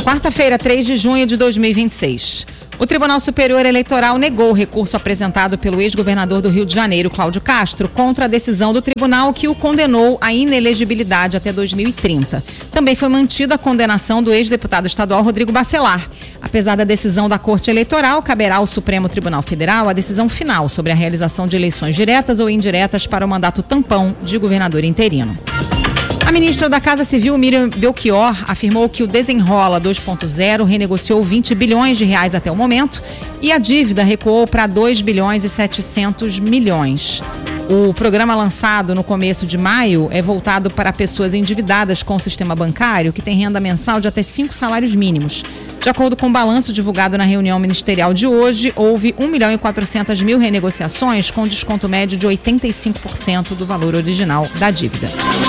Quarta-feira, 3 de junho de 2026. O Tribunal Superior Eleitoral negou o recurso apresentado pelo ex-governador do Rio de Janeiro, Cláudio Castro, contra a decisão do tribunal que o condenou à inelegibilidade até 2030. Também foi mantida a condenação do ex-deputado estadual Rodrigo Bacelar. Apesar da decisão da Corte Eleitoral, caberá ao Supremo Tribunal Federal a decisão final sobre a realização de eleições diretas ou indiretas para o mandato tampão de governador interino. A ministra da Casa Civil, Miriam Belchior, afirmou que o Desenrola 2.0 renegociou 20 bilhões de reais até o momento e a dívida recuou para 2 bilhões e 700 milhões. O programa lançado no começo de maio é voltado para pessoas endividadas com o sistema bancário que tem renda mensal de até 5 salários mínimos. De acordo com o balanço divulgado na reunião ministerial de hoje, houve 1 milhão e 400 mil renegociações com desconto médio de 85% do valor original da dívida.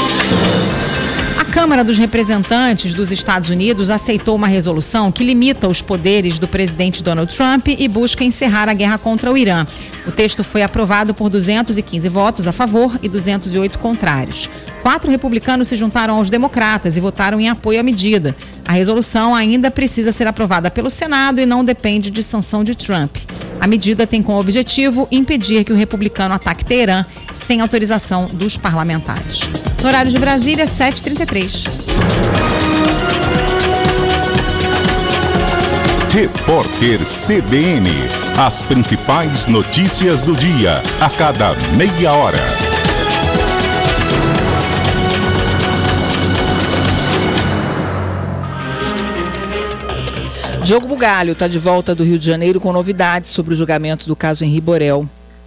A Câmara dos Representantes dos Estados Unidos aceitou uma resolução que limita os poderes do presidente Donald Trump e busca encerrar a guerra contra o Irã. O texto foi aprovado por 215 votos a favor e 208 contrários. 4 republicanos se juntaram aos democratas e votaram em apoio à medida. A resolução ainda precisa ser aprovada pelo Senado e não depende de sanção de Trump. A medida tem como objetivo impedir que o republicano ataque Teherã sem autorização dos parlamentares. No horário de Brasília, 7h33. Repórter CBN. As principais notícias do dia, a cada meia hora. Diogo Bugalho está de volta do Rio de Janeiro com novidades sobre o julgamento do caso Henri Borel.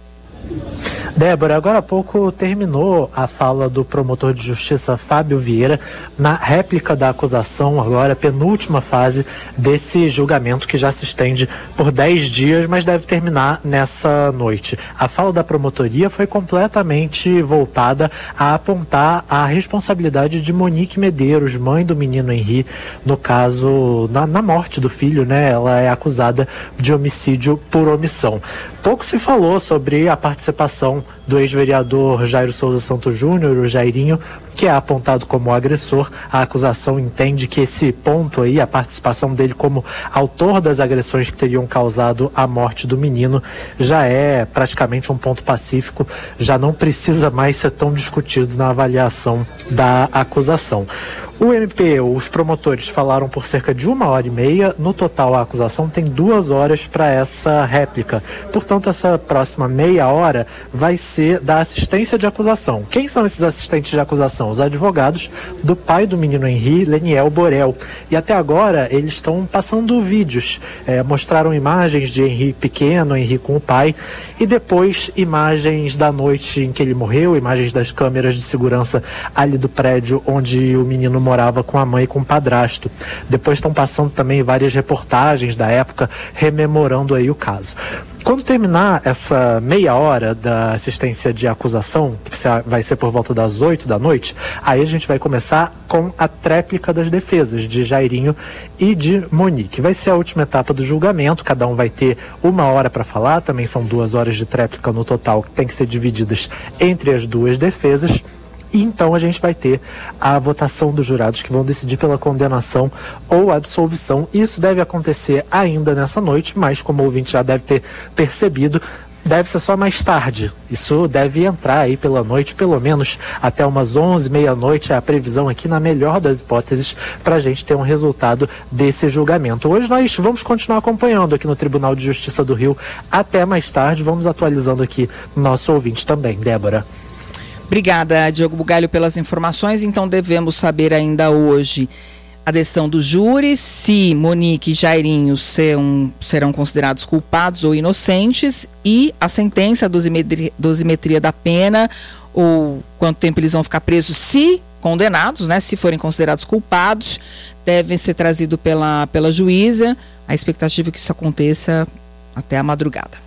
Débora, agora há pouco terminou a fala do promotor de justiça Fábio Vieira na réplica da acusação, agora penúltima fase desse julgamento que já se estende por 10 dias, mas deve terminar nessa noite. A fala da promotoria foi completamente voltada a apontar a responsabilidade de Monique Medeiros, mãe do menino Henri, no caso, na morte do filho, né? Ela é acusada de homicídio por omissão. Pouco se falou sobre a participação do ex-vereador Jairo Souza Santos Júnior, o Jairinho, que é apontado como agressor. A acusação entende que esse ponto aí, a participação dele como autor das agressões que teriam causado a morte do menino, já é praticamente um ponto pacífico, já não precisa mais ser tão discutido na avaliação da acusação. O MP, os promotores, falaram por cerca de 1h30. No total, a acusação tem 2 horas para essa réplica. Portanto, essa próxima meia hora vai ser da assistência de acusação. Quem são esses assistentes de acusação? Os advogados do pai do menino Henri, Leniel Borel. E até agora, eles estão passando vídeos. Mostraram imagens de Henri pequeno, Henri com o pai, e depois imagens da noite em que ele morreu, imagens das câmeras de segurança ali do prédio onde o menino morava com a mãe e com o padrasto. Depois estão passando também várias reportagens da época, rememorando aí o caso. Quando terminar essa meia hora da assistência de acusação, que vai ser por volta das 8 da noite, aí a gente vai começar com a tréplica das defesas de Jairinho e de Monique. Vai ser a última etapa do julgamento, cada um vai ter 1 hora para falar, também são 2 horas de tréplica no total, que tem que ser divididas entre as duas defesas. E então a gente vai ter a votação dos jurados que vão decidir pela condenação ou absolvição. Isso deve acontecer ainda nessa noite, mas como o ouvinte já deve ter percebido, deve ser só mais tarde. Isso deve entrar aí pela noite, pelo menos até umas 11, meia-noite, é a previsão aqui, na melhor das hipóteses, para a gente ter um resultado desse julgamento. Hoje nós vamos continuar acompanhando aqui no Tribunal de Justiça do Rio até mais tarde. Vamos atualizando aqui nosso ouvinte também. Débora. Obrigada, Diogo Bugalho, pelas informações. Então devemos saber ainda hoje a decisão do júri, se Monique e Jairinho serão considerados culpados ou inocentes, e a sentença, a dosimetria da pena, ou quanto tempo eles vão ficar presos, se condenados, né, se forem considerados culpados, devem ser trazidos pela juíza. A expectativa é que isso aconteça até a madrugada.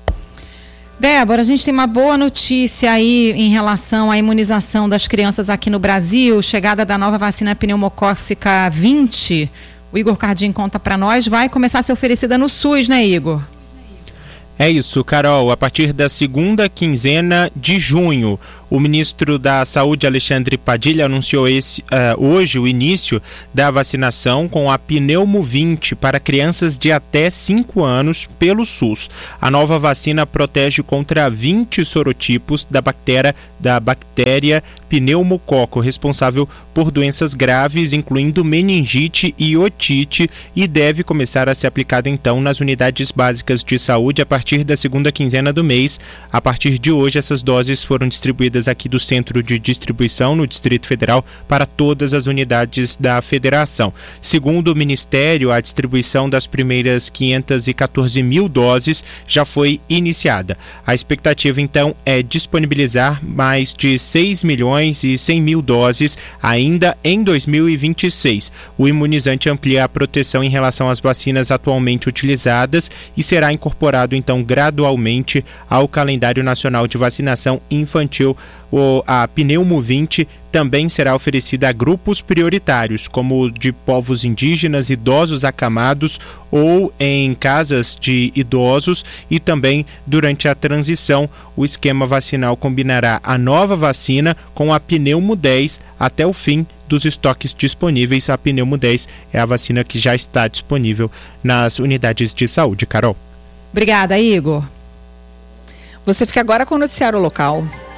Débora, a gente tem uma boa notícia aí em relação à imunização das crianças aqui no Brasil, chegada da nova vacina pneumocócica 20. O Igor Cardim conta para nós, vai começar a ser oferecida no SUS, né, Igor? É isso, Carol. A partir da segunda quinzena de junho, O ministro da Saúde, Alexandre Padilha, anunciou hoje o início da vacinação com a Pneumo 20 para crianças de até 5 anos pelo SUS. A nova vacina protege contra 20 sorotipos da bactéria pneumococo, responsável por doenças graves, incluindo meningite e otite, e deve começar a ser aplicada então nas unidades básicas de saúde a partir da segunda quinzena do mês. A partir de hoje, essas doses foram distribuídas aqui do centro de distribuição no Distrito Federal para todas as unidades da federação. Segundo o Ministério, a distribuição das primeiras 514 mil doses já foi iniciada. A expectativa então é disponibilizar mais de 6 milhões e 100 mil doses ainda em 2026. O imunizante amplia a proteção em relação às vacinas atualmente utilizadas e será incorporado então gradualmente ao calendário nacional de vacinação infantil. A Pneumo 20 também será oferecida a grupos prioritários, como o de povos indígenas, idosos acamados ou em casas de idosos, e também durante a transição o esquema vacinal combinará a nova vacina com a Pneumo 10 até o fim dos estoques disponíveis. A Pneumo 10 é a vacina que já está disponível nas unidades de saúde. Carol. Obrigada, Igor. Você fica agora com o noticiário local.